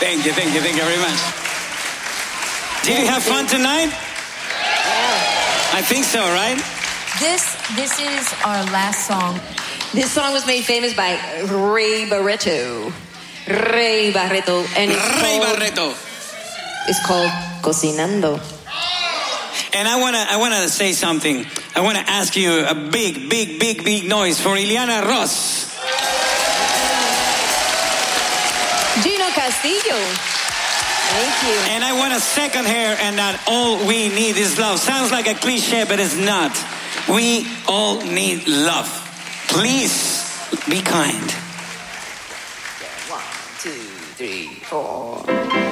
Thank you very much. Did you have fun tonight? Yeah. I think so, right? This is our last song. This song was made famous by Ray Barretto. Ray Barretto. And it's called Cocinando. And I wanna say something. I wanna ask you a big noise for Ileana Ross. Gino Castillo. Thank you. And I want to second her and that all we need is love. Sounds like a cliche, but it's not. We all need love. Please be kind. 1, 2, 3, 4.